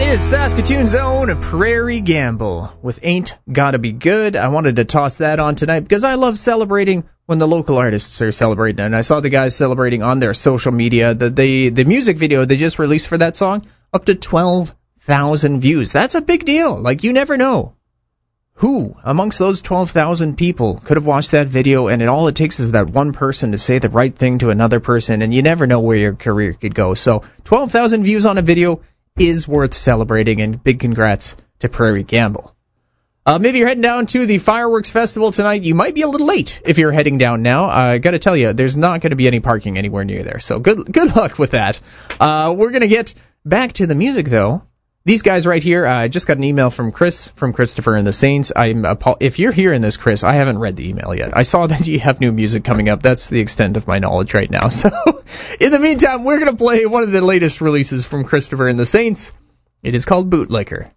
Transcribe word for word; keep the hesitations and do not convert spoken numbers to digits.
It's Saskatoon's own Prairie Gamble with Ain't Gotta Be Good. I wanted to toss that on tonight because I love celebrating when the local artists are celebrating. And I saw the guys celebrating on their social media. The, the, the music video they just released for that song, up to twelve thousand views. That's a big deal. Like, you never know who amongst those twelve thousand people could have watched that video, and it, all it takes is that one person to say the right thing to another person, and you never know where your career could go. So twelve thousand views on a video is worth celebrating, and big congrats to Prairie Gamble. Uh, maybe you're heading down to the Fireworks Festival tonight. You might be a little late if you're heading down now. Uh, I got to tell you, there's not going to be any parking anywhere near there, so good good luck with that. Uh, we're going to get back to the music, though. These guys right here, I uh, just got an email from Chris, from Christopher and the Saints. I'm If you're hearing this, Chris, I haven't read the email yet. I saw that you have new music coming up. That's the extent of my knowledge right now. So, in the meantime, we're going to play one of the latest releases from Christopher and the Saints. It is called Bootlicker.